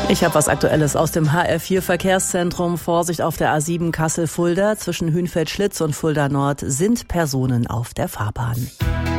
Ich habe was Aktuelles aus dem HR4 Verkehrszentrum. Vorsicht auf der A7 Kassel-Fulda. Zwischen Hünfeld-Schlitz und Fulda Nord sind Personen auf der Fahrbahn.